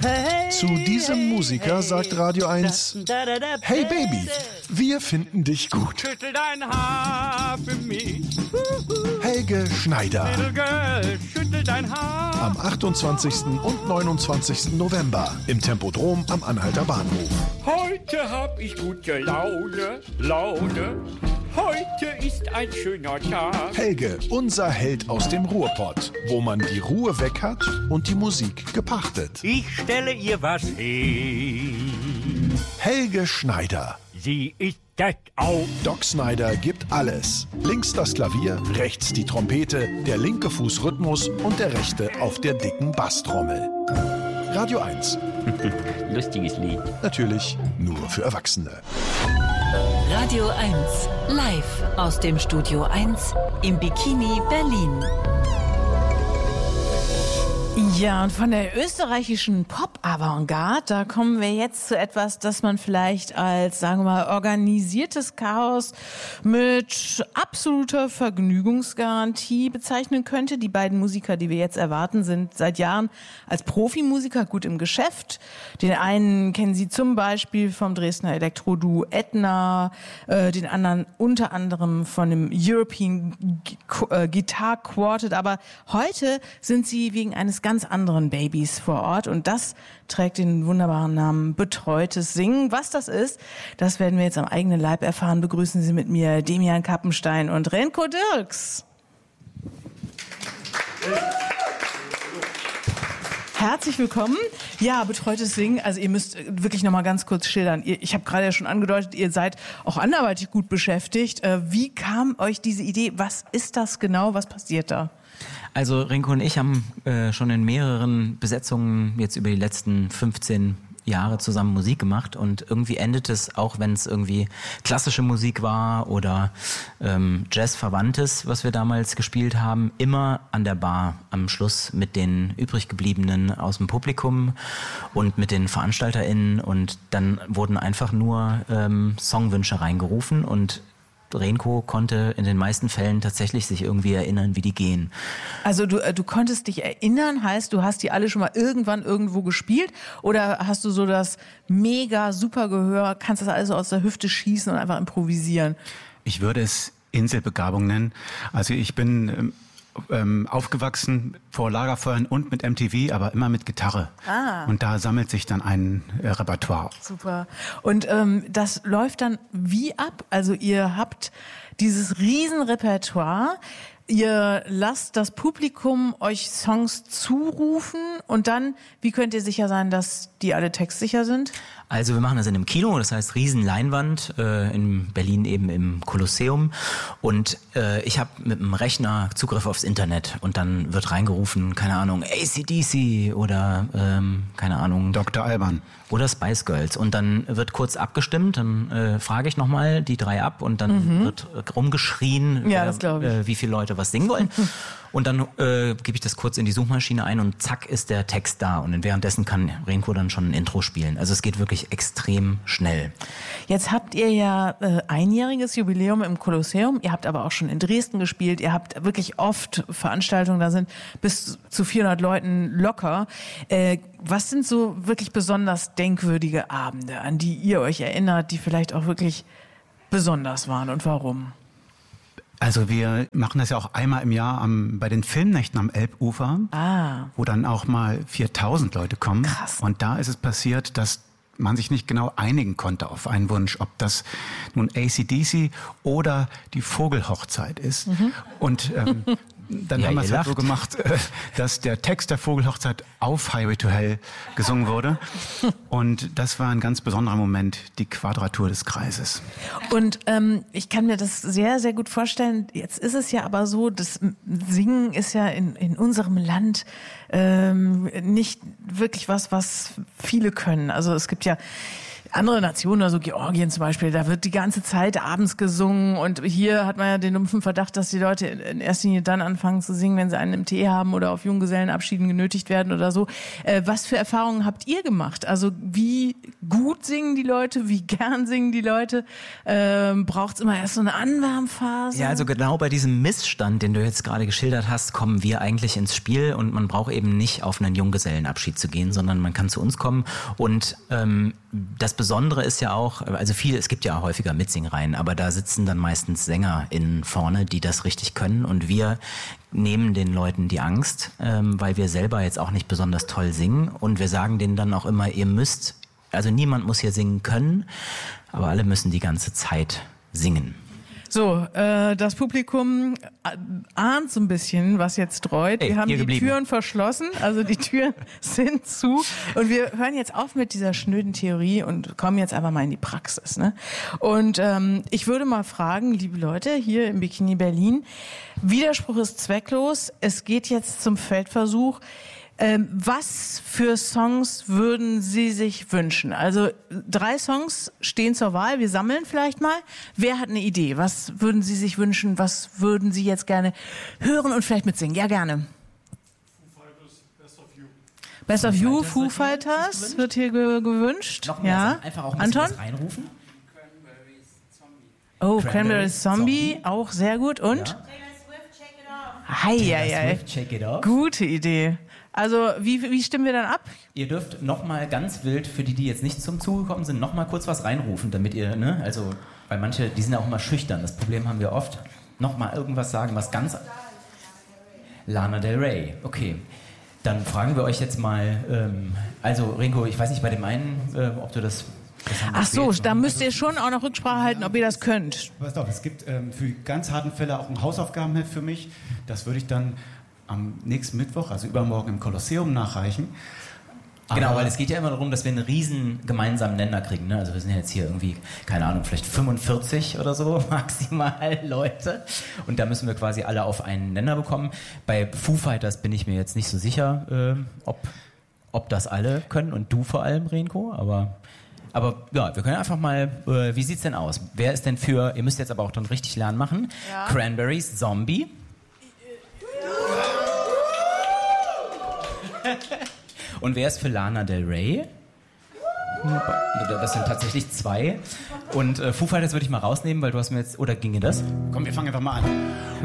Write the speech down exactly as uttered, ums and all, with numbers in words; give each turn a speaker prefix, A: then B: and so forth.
A: Zu diesem Musiker sagt Radio eins: Hey Baby, wir finden dich gut.
B: Schüttel dein Haar für mich.
A: Helge Schneider.
B: Little girl, schüttel dein Haar.
A: Am achtundzwanzigsten und neunundzwanzigsten November im Tempodrom am Anhalter Bahnhof.
B: Heute hab ich gute Laune, Laune. Heute ist ein schöner Tag.
A: Helge, unser Held aus dem Ruhrpott, wo man die Ruhe weg hat und die Musik gepachtet.
B: Ich stelle ihr was hin.
A: Helge Schneider.
B: Sie ist das auch.
A: Doc Snyder gibt alles. Links das Klavier, rechts die Trompete, der linke Fuß Rhythmus und der rechte auf der dicken Basstrommel. Radio eins.
B: Lustiges Lied.
A: Natürlich nur für Erwachsene.
C: Radio eins, live aus dem Studio eins im Bikini Berlin.
D: Ja, und von der österreichischen Pop-Avantgarde, da kommen wir jetzt zu etwas, das man vielleicht als, sagen wir mal, organisiertes Chaos mit absoluter Vergnügungsgarantie bezeichnen könnte. Die beiden Musiker, die wir jetzt erwarten, sind seit Jahren als Profimusiker gut im Geschäft. Den einen kennen Sie zum Beispiel vom Dresdner Elektro-Duo Etna, äh, den anderen unter anderem von dem European Guitar Quartet. Aber heute sind sie wegen eines ganz anderen Babys vor Ort und das trägt den wunderbaren Namen Betreutes Singen. Was das ist, das werden wir jetzt am eigenen Leib erfahren. Begrüßen Sie mit mir Demian Kappenstein und Renko Dirks. Herzlich willkommen. Ja, Betreutes Singen, also ihr müsst wirklich noch mal ganz kurz schildern. Ihr, ich habe gerade ja schon angedeutet, ihr seid auch anderweitig gut beschäftigt. Wie kam euch diese Idee? Was ist das genau? Was passiert da?
E: Also Renko und ich haben äh, schon in mehreren Besetzungen jetzt über die letzten fünfzehn Jahre zusammen Musik gemacht und irgendwie endet es, auch wenn es irgendwie klassische Musik war oder ähm, Jazz-Verwandtes, was wir damals gespielt haben, immer an der Bar am Schluss mit den übrig gebliebenen aus dem Publikum und mit den VeranstalterInnen und dann wurden einfach nur ähm, Songwünsche reingerufen und Renko konnte in den meisten Fällen tatsächlich sich irgendwie erinnern, wie die gehen.
D: Also du, du konntest dich erinnern, heißt, du hast die alle schon mal irgendwann irgendwo gespielt oder hast du so das mega super Gehör, kannst das alles aus der Hüfte schießen und einfach improvisieren?
F: Ich würde es Inselbegabung nennen. Also ich bin ähm, ähm, aufgewachsen vor Lagerfeuern und mit M T V, aber immer mit Gitarre. Ah. Und da sammelt sich dann ein äh, Repertoire.
D: Super. Und ähm, das läuft dann wie ab? Also ihr habt dieses Riesenrepertoire, ihr lasst das Publikum euch Songs zurufen und dann, wie könnt ihr sicher sein, dass die alle textsicher sind?
E: Also wir machen das in einem Kino, das heißt Riesenleinwand, äh, in Berlin eben im Kolosseum und äh, ich habe mit dem Rechner Zugriff aufs Internet und dann wird reingerufen, keine Ahnung, A C D C oder ähm, keine Ahnung.
F: Doktor Alban.
E: Oder Spice Girls und dann wird kurz abgestimmt, dann äh, frage ich nochmal die drei ab und dann mhm. wird rumgeschrien,
D: ja,
E: wer,
D: das glaub ich.
E: äh, wie viele Leute was singen wollen. Und dann äh, gebe ich das kurz in die Suchmaschine ein und zack ist der Text da. Und währenddessen kann Renko dann schon ein Intro spielen. Also es geht wirklich extrem schnell.
D: Jetzt habt ihr ja äh, einjähriges Jubiläum im Kolosseum. Ihr habt aber auch schon in Dresden gespielt. Ihr habt wirklich oft Veranstaltungen, da sind bis zu vierhundert Leuten locker. Äh, was sind so wirklich besonders denkwürdige Abende, an die ihr euch erinnert, die vielleicht auch wirklich besonders waren und warum?
F: Also wir machen das ja auch einmal im Jahr am, bei den Filmnächten am Elbufer, ah. wo dann auch mal viertausend Leute kommen.
D: Krass.
F: Und da ist es passiert, dass man sich nicht genau einigen konnte auf einen Wunsch, ob das nun A C D C oder die Vogelhochzeit ist. Mhm. Und ähm, dann ja, haben wir es halt so gemacht, dass der Text der Vogelhochzeit auf Highway to Hell gesungen wurde. Und das war ein ganz besonderer Moment, die Quadratur des Kreises.
D: Und ähm, ich kann mir das sehr, sehr gut vorstellen. Jetzt ist es ja aber so, das Singen ist ja in, in unserem Land ähm, nicht wirklich was, was viele können. Also es gibt ja andere Nationen, also Georgien zum Beispiel, da wird die ganze Zeit abends gesungen und hier hat man ja den dumpfen Verdacht, dass die Leute in erster Linie dann anfangen zu singen, wenn sie einen im Tee haben oder auf Junggesellenabschieden genötigt werden oder so. Äh, was für Erfahrungen habt ihr gemacht? Also wie gut singen die Leute, wie gern singen die Leute? Ähm, braucht es immer erst so eine Anwärmphase?
E: Ja, also genau bei diesem Missstand, den du jetzt gerade geschildert hast, kommen wir eigentlich ins Spiel und man braucht eben nicht auf einen Junggesellenabschied zu gehen, sondern man kann zu uns kommen und ähm, das Besondere ist ja auch, also viele, es gibt ja häufiger Mitsingreihen, aber da sitzen dann meistens SängerInnen vorne, die das richtig können und wir nehmen den Leuten die Angst, ähm, weil wir selber jetzt auch nicht besonders toll singen und wir sagen denen dann auch immer, ihr müsst, also niemand muss hier singen können, aber alle müssen die ganze Zeit singen.
D: So, äh, das Publikum ahnt so ein bisschen, was jetzt dreut.
E: Ey,
D: wir haben die
E: geblieben.
D: Türen verschlossen, also die Türen sind zu und wir hören jetzt auf mit dieser schnöden Theorie und kommen jetzt einfach mal in die Praxis. Ne? Und ähm, ich würde mal fragen, liebe Leute, hier im Bikini Berlin, Widerspruch ist zwecklos, es geht jetzt zum Feldversuch. Ähm, was für Songs würden Sie sich wünschen? Also drei Songs stehen zur Wahl. Wir sammeln vielleicht mal. Wer hat eine Idee? Was würden Sie sich wünschen? Was würden Sie jetzt gerne hören und vielleicht mitsingen? Ja, gerne.
G: Foo Fighters, Best of You.
D: Best of You, Foo Fighters wird hier ge gewünscht.
H: Noch mehr,
D: ja.
H: also einfach auch ein bisschen
D: Anton?
H: was reinrufen.
D: Oh,
H: Cranberries
D: Cranberries Zombie,
H: Zombie.
D: auch sehr gut. Und?
H: Ja.
D: Hei,
H: Taylor
D: hei, hei.
H: Swift, Check It Off.
D: Gute Idee. Also, wie, wie stimmen wir dann ab?
H: Ihr dürft nochmal ganz wild, für die, die jetzt nicht zum Zuge gekommen sind, nochmal kurz was reinrufen, damit ihr, ne, also, weil manche, die sind ja auch immer schüchtern, das Problem haben wir oft. Nochmal irgendwas sagen, was ganz... Lana Del Rey, okay. Dann fragen wir euch jetzt mal, ähm, also Ringo, ich weiß nicht, bei dem einen, äh, ob du das... das haben wir
D: Ach so,
H: jetzt
D: da
H: noch-
D: müsst ihr schon auch noch Rücksprache halten, ob ihr das könnt.
G: Pass auf, es gibt ähm, für die ganz harten Fälle auch ein Hausaufgabenheft für mich. Das würde ich dann am nächsten Mittwoch, also übermorgen im Kolosseum nachreichen.
H: Genau,
G: Aber-
H: weil es geht ja immer darum, dass wir einen riesen gemeinsamen Nenner kriegen. Ne? Also wir sind ja jetzt hier irgendwie, keine Ahnung, vielleicht fünfundvierzig oder so maximal Leute. Und da müssen wir quasi alle auf einen Nenner bekommen. Bei Foo Fighters bin ich mir jetzt nicht so sicher, äh, ob, ob das alle können. Und du vor allem, Renko. Aber, aber ja, wir können einfach mal, äh, wie sieht's denn aus? Wer ist denn für, ihr müsst jetzt aber auch dann richtig lernen machen,
D: Ja.
H: Cranberries Zombie. Und wer ist für Lana Del Rey? Das sind tatsächlich zwei. Und äh, Foo Fighters würde ich mal rausnehmen, weil du hast mir jetzt... Oder ginge das?
G: Komm, wir fangen einfach mal an.